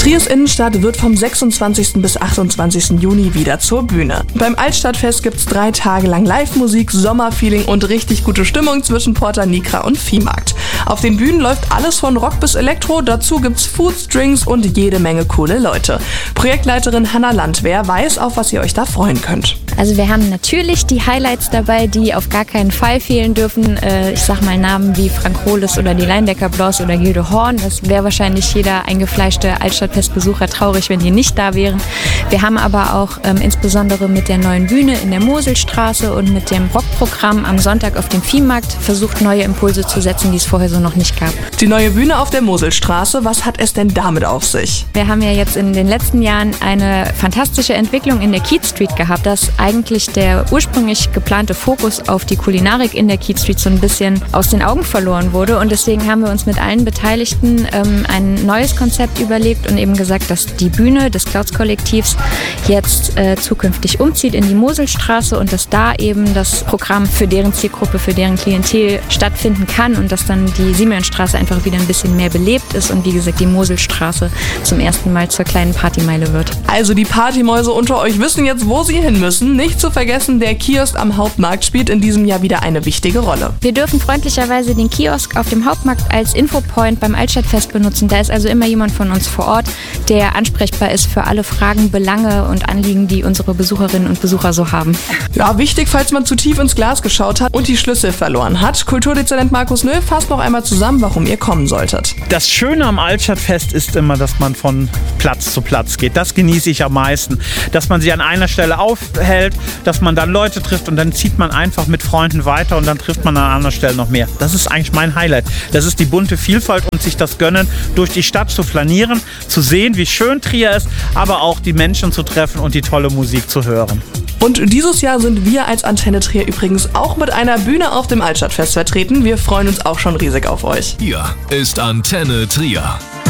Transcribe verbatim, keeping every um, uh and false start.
Triers Innenstadt wird vom sechsundzwanzigsten bis achtundzwanzigsten Juni wieder zur Bühne. Beim Altstadtfest gibt's drei Tage lang Live-Musik, Sommerfeeling und richtig gute Stimmung zwischen Porta Nigra und Viehmarkt. Auf den Bühnen läuft alles von Rock bis Elektro, dazu gibt's Foods, Drinks und jede Menge coole Leute. Projektleiterin Hanna Landwehr weiß, auf was ihr euch da freuen könnt. Also wir haben natürlich die Highlights dabei, die auf gar keinen Fall fehlen dürfen. Äh, ich sag mal Namen wie Frank Hohles oder die Leindecker Bloss oder Gildo Horn. Das wäre wahrscheinlich jeder eingefleischte Altstadtfestbesucher traurig, wenn die nicht da wären. Wir haben aber auch ähm, insbesondere mit der neuen Bühne in der Moselstraße und mit dem Rockprogramm am Sonntag auf dem Viehmarkt versucht, neue Impulse zu setzen, die es vorher so noch nicht gab. Die neue Bühne auf der Moselstraße, was hat es denn damit auf sich? Wir haben ja jetzt in den letzten Jahren eine fantastische Entwicklung in der Keith Street gehabt, dass eigentlich der ursprünglich geplante Fokus auf die Kulinarik in der Keith Street so ein bisschen aus den Augen verloren wurde. Und deswegen haben wir uns mit allen Beteiligten ähm, ein neues Konzept überlegt und eben gesagt, dass die Bühne des Clouds-Kollektivs jetzt äh, zukünftig umzieht in die Moselstraße und dass da eben das Programm für deren Zielgruppe, für deren Klientel stattfinden kann und dass dann die Siemensstraße einfach wieder ein bisschen mehr belebt ist und wie gesagt die Moselstraße zum ersten Mal zur kleinen Partymeile wird. Also die Partymäuse unter euch wissen jetzt, wo sie hin müssen. Nicht zu vergessen, der Kiosk am Hauptmarkt spielt in diesem Jahr wieder eine wichtige Rolle. Wir dürfen freundlicherweise den Kiosk auf dem Hauptmarkt als Infopoint beim Altstadtfest benutzen. Da ist also immer jemand von uns vor Ort, der ansprechbar ist für alle Fragen, Belange und Anliegen, die unsere Besucherinnen und Besucher so haben. Ja, wichtig, falls man zu tief ins Glas geschaut hat und die Schlüssel verloren hat. Kulturdezernent Markus Nöll fasst noch einmal zusammen, warum ihr kommen solltet. Das Schöne am Altstadtfest ist immer, dass man von Platz zu Platz geht. Das genieße ich am meisten. Dass man sich an einer Stelle aufhält, dass man dann Leute trifft und dann zieht man einfach mit Freunden weiter und dann trifft man an anderer Stelle noch mehr. Das ist eigentlich mein Highlight. Das ist die bunte Vielfalt und sich das gönnen, durch die Stadt zu flanieren, zu sehen, wie schön Trier ist, aber auch die Menschen zu treffen und die tolle Musik zu hören. Und dieses Jahr sind wir als Antenne Trier übrigens auch mit einer Bühne auf dem Altstadtfest vertreten. Wir freuen uns auch schon riesig auf euch. Hier ist Antenne Trier.